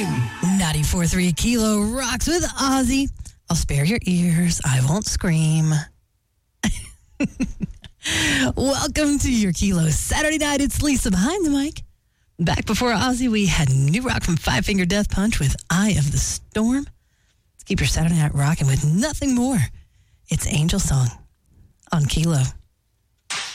94.3 Kilo rocks with Ozzy. I'll spare your ears. I won't scream. Welcome to your Kilo Saturday night. It's Lisa behind the mic. Back before Ozzy, we had new rock from Five Finger Death Punch with Eye of the Storm. Let's keep your Saturday night rocking with nothing more. It's Angel Song on Kilo.